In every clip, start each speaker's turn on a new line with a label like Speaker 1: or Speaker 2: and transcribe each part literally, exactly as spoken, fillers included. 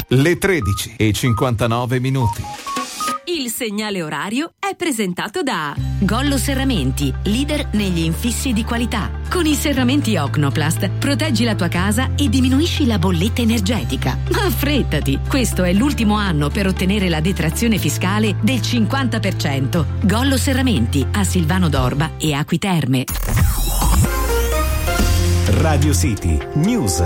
Speaker 1: Le tredici e cinquantanove minuti.
Speaker 2: Il segnale orario è presentato da Gollo Serramenti, leader negli infissi di qualità. Con i serramenti Ocnoplast proteggi la tua casa e diminuisci la bolletta energetica. Ma affrettati, questo è l'ultimo anno per ottenere la detrazione fiscale del cinquanta per cento. Gollo Serramenti a Silvano d'Orba e Acqui Terme.
Speaker 3: Radio City News.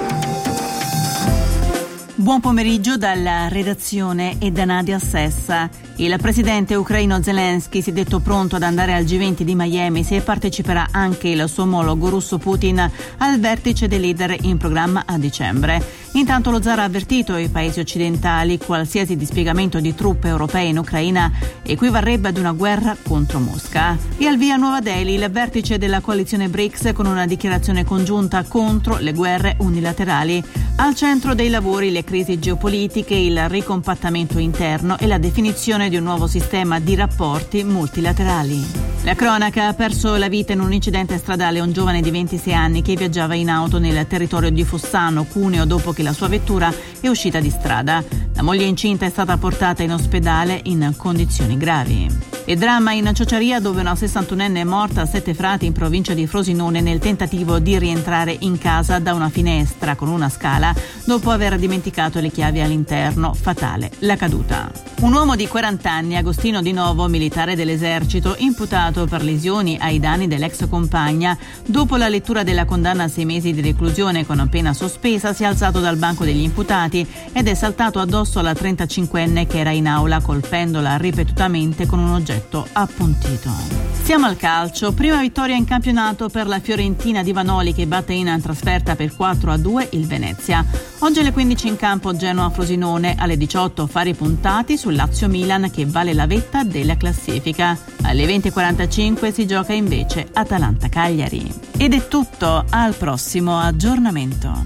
Speaker 4: Buon pomeriggio dalla redazione e da Nadia Sessa. Il presidente ucraino Zelensky si è detto pronto ad andare al G venti di Miami se parteciperà anche il suo omologo russo Putin al vertice dei leader in programma a dicembre. Intanto lo zar ha avvertito i paesi occidentali: qualsiasi dispiegamento di truppe europee in Ucraina equivarrebbe ad una guerra contro Mosca. E al via a Nuova Delhi il vertice della coalizione BRICS con una dichiarazione congiunta contro le guerre unilaterali. Al centro dei lavori le crisi geopolitiche, il ricompattamento interno e la definizione di un nuovo sistema di rapporti multilaterali. La cronaca: ha perso la vita in un incidente stradale un giovane di ventisei anni che viaggiava in auto nel territorio di Fossano, Cuneo, dopo che la sua vettura è uscita di strada. La moglie incinta è stata portata in ospedale in condizioni gravi. E dramma in Ciociaria, dove una sessantunenne è morta a Sette Frati in provincia di Frosinone nel tentativo di rientrare in casa da una finestra con una scala dopo aver dimenticato le chiavi all'interno. Fatale la caduta. Un uomo di quaranta anni, Agostino Di Novo, militare dell'esercito, imputato per lesioni ai danni dell'ex compagna, dopo la lettura della condanna a sei mesi di reclusione con pena sospesa, si è alzato dal banco degli imputati ed è saltato addosso alla trentacinquenne che era in aula, colpendola ripetutamente con un oggetto appuntito. Siamo al calcio. Prima vittoria in campionato per la Fiorentina di Vanoli, che batte in trasferta per quattro a due il Venezia. Oggi alle quindici in campo Genoa-Frosinone, alle diciotto fari puntati sul Lazio-Milan che vale la vetta della classifica. Alle venti e quarantacinque si gioca invece Atalanta-Cagliari. Ed è tutto, al prossimo aggiornamento.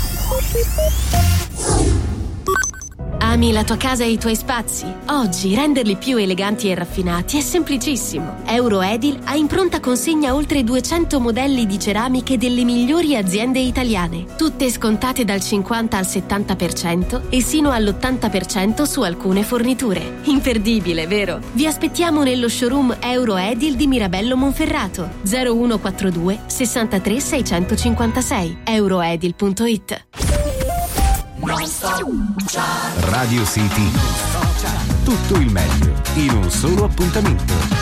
Speaker 5: Ami la tua casa e i tuoi spazi? Oggi renderli più eleganti e raffinati è semplicissimo. Euroedil ha in pronta consegna oltre duecento modelli di ceramiche delle migliori aziende italiane, tutte scontate dal cinquanta al settanta per cento e sino all'ottanta per cento su alcune forniture. Imperdibile, vero? Vi aspettiamo nello showroom Euroedil di Mirabello Monferrato, zero uno quattro due sessantatré seicentocinquantasei, euroedil punto it.
Speaker 3: Radio City. Tutto il meglio in un solo appuntamento.